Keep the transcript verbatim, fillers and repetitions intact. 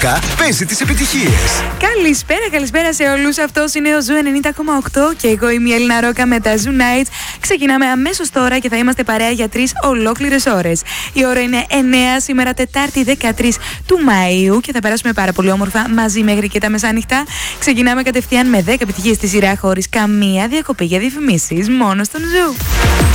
δώδεκα παίζει τις επιτυχίες. Καλησπέρα, καλησπέρα σε όλους. Αυτός είναι ο Ζου ενενήντα κόμμα οκτώ και εγώ είμαι η Έλληνα Ρόκα με τα Zoo Nights. Ξεκινάμε αμέσως τώρα και θα είμαστε παρέα για τρεις ολόκληρες ώρες. Η ώρα είναι εννέα, σήμερα Τετάρτη δεκατρείς του Μαΐου και θα περάσουμε πάρα πολύ όμορφα μαζί μέχρι και τα μεσάνυχτα. Ξεκινάμε κατευθείαν με δέκα επιτυχίες στη σειρά χωρίς καμία διακοπή για διαφημίσεις, μόνο στον Ζου.